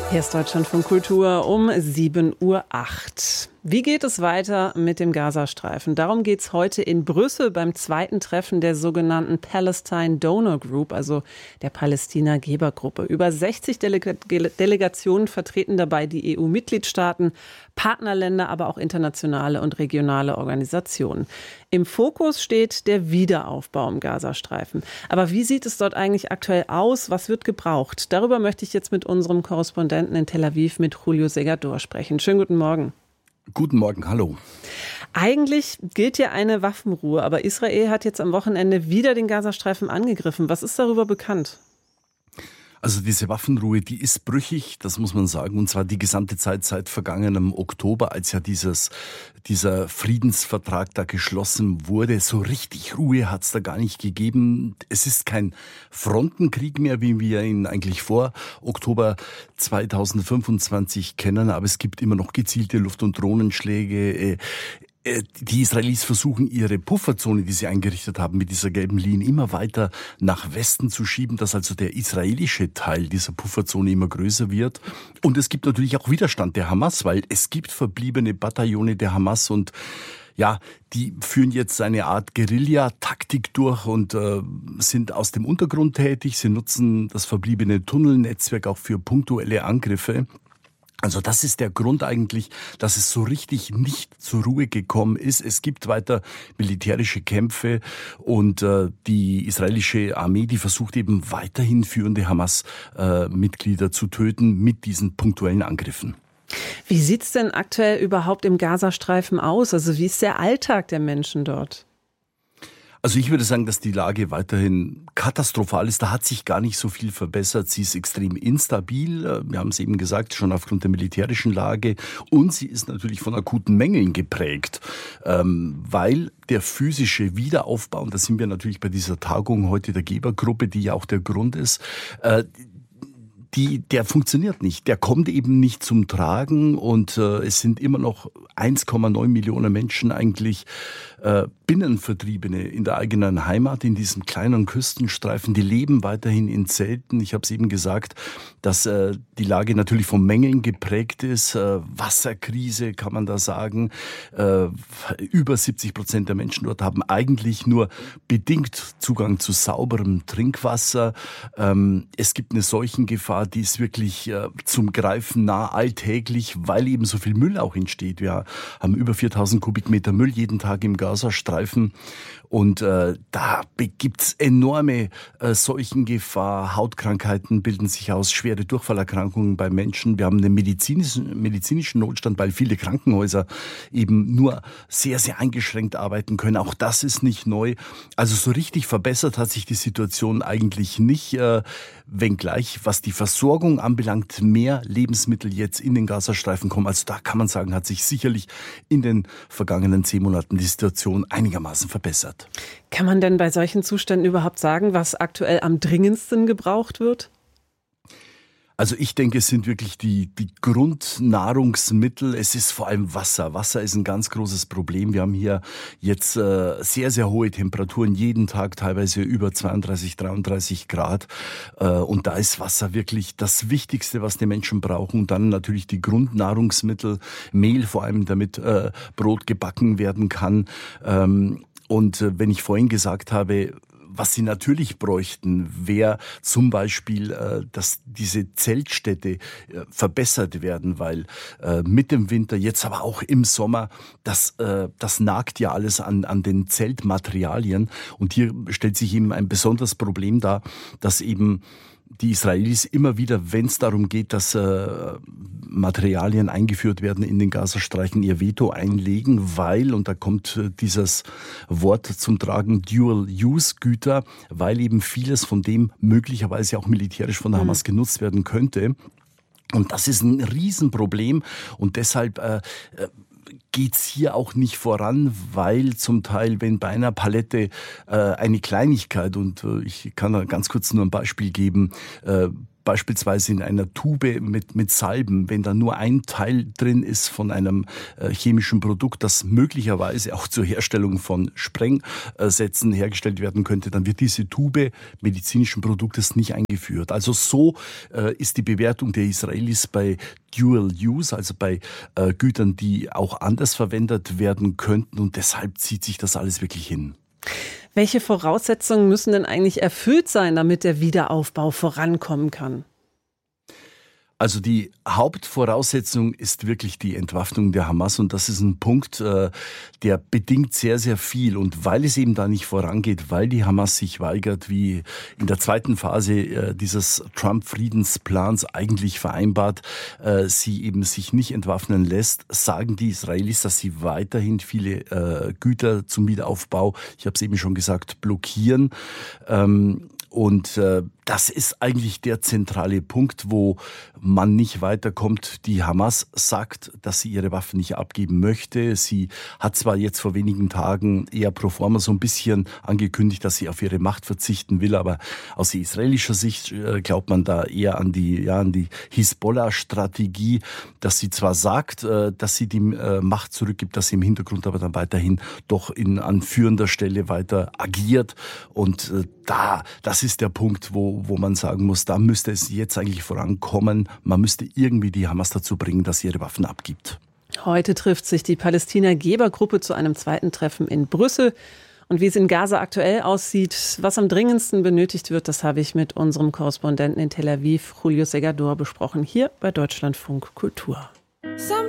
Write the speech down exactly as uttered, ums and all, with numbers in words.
Hier ist Deutschlandfunk Kultur um sieben Uhr acht. Wie geht es weiter mit dem Gazastreifen? Darum geht es heute in Brüssel beim zweiten Treffen der sogenannten Palestine Donor Group, also der Palästina-Gebergruppe. Über sechzig Delega- Delegationen vertreten dabei die E U-Mitgliedstaaten, Partnerländer, aber auch internationale und regionale Organisationen. Im Fokus steht der Wiederaufbau im Gazastreifen. Aber wie sieht es dort eigentlich aktuell aus? Was wird gebraucht? Darüber möchte ich jetzt mit unserem Korrespondenten in Tel Aviv, mit Julio Segador, sprechen. Schönen guten Morgen. Guten Morgen, hallo. Eigentlich gilt ja eine Waffenruhe, aber Israel hat jetzt am Wochenende wieder den Gazastreifen angegriffen. Was ist darüber bekannt? Also diese Waffenruhe, die ist brüchig, das muss man sagen, und zwar die gesamte Zeit seit vergangenem Oktober, als ja dieses, dieser Friedensvertrag da geschlossen wurde. So richtig Ruhe hat es da gar nicht gegeben. Es ist kein Frontenkrieg mehr, wie wir ihn eigentlich vor Oktober zweitausendfünfundzwanzig kennen, aber es gibt immer noch gezielte Luft- und Drohnenschläge. Die Israelis versuchen, ihre Pufferzone, die sie eingerichtet haben, mit dieser gelben Linie immer weiter nach Westen zu schieben, dass also der israelische Teil dieser Pufferzone immer größer wird. Und es gibt natürlich auch Widerstand der Hamas, weil es gibt verbliebene Bataillone der Hamas und ja, die führen jetzt eine Art Guerilla-Taktik durch und äh, sind aus dem Untergrund tätig. Sie nutzen das verbliebene Tunnelnetzwerk auch für punktuelle Angriffe. Also das ist der Grund eigentlich, dass es so richtig nicht zur Ruhe gekommen ist. Es gibt weiter militärische Kämpfe und äh, die israelische Armee, die versucht eben weiterhin führende Hamas-Mitglieder äh, zu töten mit diesen punktuellen Angriffen. Wie sieht's denn aktuell überhaupt im Gazastreifen aus? Also wie ist der Alltag der Menschen dort? Also ich würde sagen, dass die Lage weiterhin katastrophal ist. Da hat sich gar nicht so viel verbessert. Sie ist extrem instabil. Wir haben es eben gesagt, schon aufgrund der militärischen Lage. Und sie ist natürlich von akuten Mängeln geprägt, weil der physische Wiederaufbau, und da sind wir natürlich bei dieser Tagung heute der Gebergruppe, die ja auch der Grund ist, Die, der funktioniert nicht. Der kommt eben nicht zum Tragen und äh, es sind immer noch eins Komma neun Millionen Menschen eigentlich äh, Binnenvertriebene in der eigenen Heimat, in diesem kleinen Küstenstreifen. Die leben weiterhin in Zelten. Ich habe es eben gesagt, dass äh, die Lage natürlich von Mängeln geprägt ist. Äh, Wasserkrise kann man da sagen. Äh, über siebzig Prozent der Menschen dort haben eigentlich nur bedingt Zugang zu sauberem Trinkwasser. Ähm, es gibt eine Seuchengefahr, die ist wirklich äh, zum Greifen nah alltäglich, weil eben so viel Müll auch entsteht. Wir haben über viertausend Kubikmeter Müll jeden Tag im Gazastreifen und äh, da gibt's enorme äh, Seuchengefahr, Hautkrankheiten bilden sich aus, schwere Durchfallerkrankungen bei Menschen. Wir haben einen medizinischen, medizinischen Notstand, weil viele Krankenhäuser eben nur sehr, sehr eingeschränkt arbeiten können. Auch das ist nicht neu. Also so richtig verbessert hat sich die Situation eigentlich nicht, äh, wenngleich, was die Versorgung anbelangt, mehr Lebensmittel jetzt in den Gazastreifen kommen. Also da kann man sagen, hat sich sicherlich in den vergangenen zehn Monaten die Situation einigermaßen verbessert. Kann man denn bei solchen Zuständen überhaupt sagen, was aktuell am dringendsten gebraucht wird? Also ich denke, es sind wirklich die, die Grundnahrungsmittel. Es ist vor allem Wasser. Wasser ist ein ganz großes Problem. Wir haben hier jetzt äh, sehr, sehr hohe Temperaturen, jeden Tag teilweise über zweiunddreißig, dreiunddreißig Grad. Äh, und da ist Wasser wirklich das Wichtigste, was die Menschen brauchen. Und dann natürlich die Grundnahrungsmittel, Mehl vor allem, damit äh, Brot gebacken werden kann. Ähm, und äh, wenn ich vorhin gesagt habe, was sie natürlich bräuchten, wäre zum Beispiel, äh, dass diese Zeltstädte äh, verbessert werden, weil äh, mit dem Winter, jetzt aber auch im Sommer, das, äh, das nagt ja alles an, an den Zeltmaterialien. Und hier stellt sich eben ein besonderes Problem dar, dass eben die Israelis immer wieder, wenn es darum geht, dass äh, Materialien eingeführt werden in den Gazastreifen, ihr Veto einlegen, weil, und da kommt äh, dieses Wort zum Tragen, Dual-Use-Güter, weil eben vieles von dem möglicherweise auch militärisch von der Hamas mhm. genutzt werden könnte. Und das ist ein Riesenproblem und deshalb äh, geht's hier auch nicht voran, weil zum Teil, wenn bei einer Palette äh, eine Kleinigkeit, und äh, ich kann da ganz kurz nur ein Beispiel geben, äh, beispielsweise in einer Tube mit, mit Salben, wenn da nur ein Teil drin ist von einem äh, chemischen Produkt, das möglicherweise auch zur Herstellung von Sprengsätzen hergestellt werden könnte, dann wird diese Tube medizinischen Produktes nicht eingeführt. Also so äh, ist die Bewertung der Israelis bei Dual Use, also bei äh, Gütern, die auch anders verwendet werden könnten, und deshalb zieht sich das alles wirklich hin. Welche Voraussetzungen müssen denn eigentlich erfüllt sein, damit der Wiederaufbau vorankommen kann? Also die Hauptvoraussetzung ist wirklich die Entwaffnung der Hamas, und das ist ein Punkt, der bedingt sehr, sehr viel. Und weil es eben da nicht vorangeht, weil die Hamas sich weigert, wie in der zweiten Phase dieses Trump-Friedensplans eigentlich vereinbart, sie eben sich nicht entwaffnen lässt, sagen die Israelis, dass sie weiterhin viele Güter zum Wiederaufbau, ich habe es eben schon gesagt, blockieren. Und äh, das ist eigentlich der zentrale Punkt, wo man nicht weiterkommt. Die Hamas sagt, dass sie ihre Waffen nicht abgeben möchte. Sie hat zwar jetzt vor wenigen Tagen eher pro forma so ein bisschen angekündigt, dass sie auf ihre Macht verzichten will, aber aus israelischer Sicht äh, glaubt man da eher an die, ja, an die Hisbollah-Strategie, dass sie zwar sagt, äh, dass sie die äh, Macht zurückgibt, dass sie im Hintergrund aber dann weiterhin doch in an führender Stelle weiter agiert. Und äh, da, das ist der Punkt, wo, wo man sagen muss, da müsste es jetzt eigentlich vorankommen. Man müsste irgendwie die Hamas dazu bringen, dass sie ihre Waffen abgibt. Heute trifft sich die Palästina-Gebergruppe zu einem zweiten Treffen in Brüssel. Und wie es in Gaza aktuell aussieht, was am dringendsten benötigt wird, das habe ich mit unserem Korrespondenten in Tel Aviv, Julio Segador, besprochen, hier bei Deutschlandfunk Kultur.